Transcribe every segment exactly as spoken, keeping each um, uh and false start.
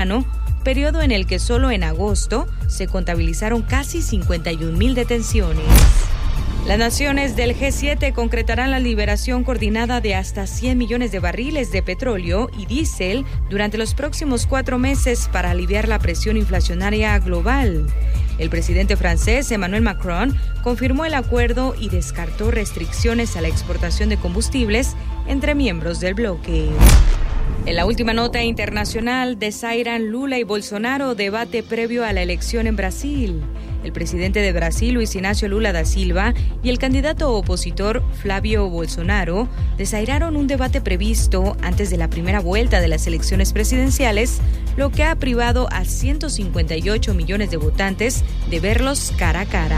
periodo en el que solo en agosto se contabilizaron casi cincuenta y un mil detenciones. Las naciones del G siete concretarán la liberación coordinada de hasta cien millones de barriles de petróleo y diésel durante los próximos cuatro meses para aliviar la presión inflacionaria global. El presidente francés Emmanuel Macron confirmó el acuerdo y descartó restricciones a la exportación de combustibles entre miembros del bloque. En la última nota internacional, desairan Lula y Bolsonaro debate previo a la elección en Brasil. El presidente de Brasil, Luis Inácio Lula da Silva, y el candidato opositor, Flávio Bolsonaro, desairaron un debate previsto antes de la primera vuelta de las elecciones presidenciales, lo que ha privado a ciento cincuenta y ocho millones de votantes de verlos cara a cara.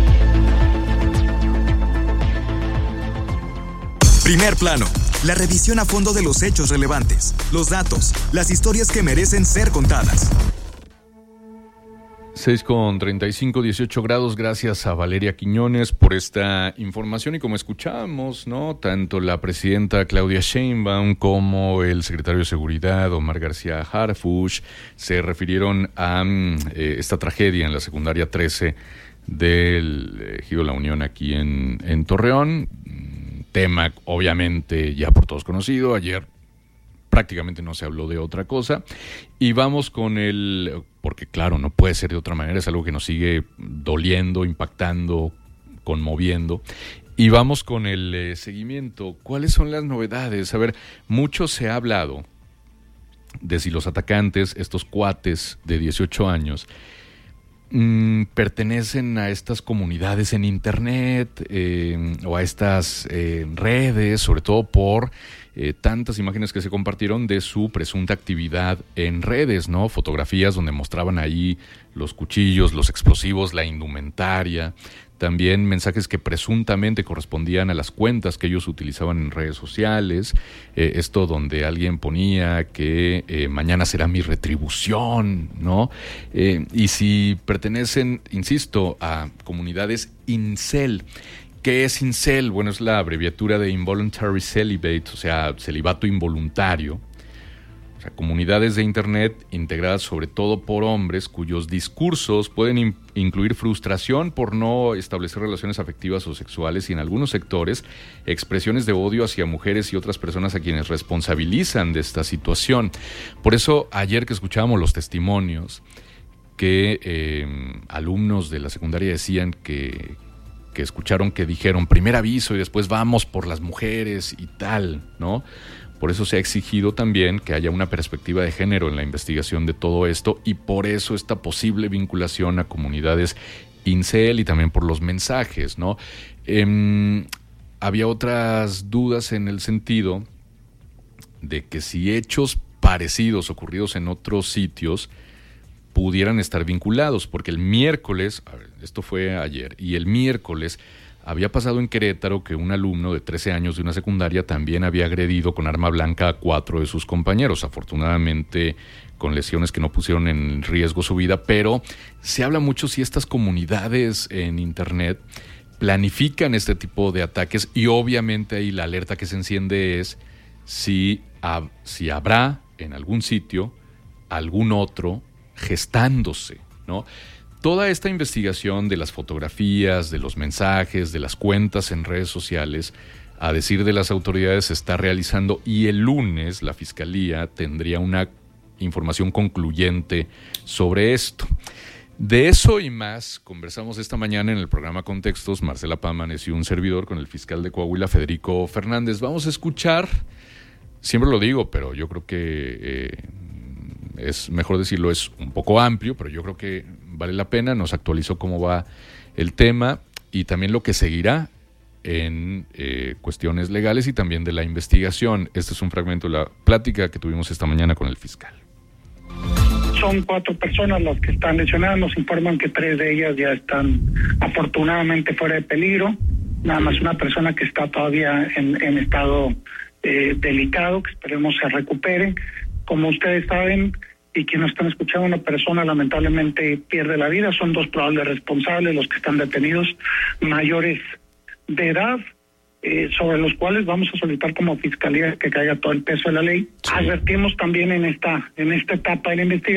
Primer Plano, la revisión a fondo de los hechos relevantes, los datos, las historias que merecen ser contadas. seis con treinta y cinco, dieciocho grados, gracias a Valeria Quiñones por esta información. Y como escuchamos, ¿no?, tanto la presidenta Claudia Sheinbaum como el secretario de Seguridad, Omar García Harfuch, se refirieron a eh, esta tragedia en la secundaria trece del Ejido La Unión aquí en, en Torreón. Tema obviamente ya por todos conocido. Ayer prácticamente no se habló de otra cosa. Y vamos con el, porque claro, no puede ser de otra manera, es algo que nos sigue doliendo, impactando, conmoviendo. Y vamos con el eh, seguimiento. ¿Cuáles son las novedades? A ver, mucho se ha hablado de si los atacantes, estos cuates de dieciocho años, Mm, pertenecen a estas comunidades en internet eh, o a estas eh, redes, sobre todo por eh, tantas imágenes que se compartieron de su presunta actividad en redes, ¿no? Fotografías donde mostraban ahí los cuchillos, los explosivos, la indumentaria. También mensajes que presuntamente correspondían a las cuentas que ellos utilizaban en redes sociales. Eh, esto donde alguien ponía que eh, mañana será mi retribución, ¿no? Eh, y si pertenecen, insisto, a comunidades incel. ¿Qué es incel? Bueno, es la abreviatura de Involuntary Celibate, o sea, celibato involuntario. O sea, comunidades de internet integradas sobre todo por hombres cuyos discursos pueden in- incluir frustración por no establecer relaciones afectivas o sexuales y en algunos sectores expresiones de odio hacia mujeres y otras personas a quienes responsabilizan de esta situación. Por eso ayer que escuchábamos los testimonios que eh, alumnos de la secundaria decían que, que escucharon que dijeron primer aviso y después vamos por las mujeres y tal, ¿no? Por eso se ha exigido también que haya una perspectiva de género en la investigación de todo esto y por eso esta posible vinculación a comunidades incel y también por los mensajes, ¿no? Eh, había otras dudas en el sentido de que si hechos parecidos ocurridos en otros sitios pudieran estar vinculados, porque el miércoles, a ver, esto fue ayer, y el miércoles había pasado en Querétaro que un alumno de trece años de una secundaria también había agredido con arma blanca a cuatro de sus compañeros, afortunadamente con lesiones que no pusieron en riesgo su vida, pero se habla mucho si estas comunidades en internet planifican este tipo de ataques y obviamente ahí la alerta que se enciende es si, hab, si habrá en algún sitio algún otro gestándose, ¿no? Toda esta investigación de las fotografías, de los mensajes, de las cuentas en redes sociales, a decir de las autoridades, se está realizando y el lunes la Fiscalía tendría una información concluyente sobre esto. De eso y más conversamos esta mañana en el programa Contextos, Marcela Pámanes y un servidor con el fiscal de Coahuila, Federico Fernández. Vamos a escuchar, siempre lo digo, pero yo creo que eh, es mejor decirlo, es un poco amplio, pero yo creo que vale la pena. Nos actualizó cómo va el tema y también lo que seguirá en eh, cuestiones legales y también de la investigación. Este es un fragmento de la plática que tuvimos esta mañana con el fiscal. Son cuatro personas las que están lesionadas, nos informan que tres de ellas ya están afortunadamente fuera de peligro, nada más una persona que está todavía en, en estado eh, delicado, que esperemos se recupere. Como ustedes saben, y quienes están escuchando, una persona lamentablemente pierde la vida, son dos probables responsables los que están detenidos, mayores de edad, eh, sobre los cuales vamos a solicitar como Fiscalía que caiga todo el peso de la ley. Sí. Advertimos también en esta, en esta etapa de la investigación